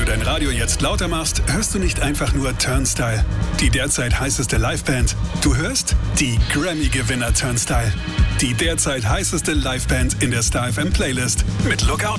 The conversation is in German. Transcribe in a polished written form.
dein Radio jetzt lauter machst, hörst du nicht einfach nur Turnstile, die derzeit heißeste Liveband. Du hörst die Grammy-Gewinner Turnstile, die derzeit heißeste Liveband in der Star FM Playlist mit Lookout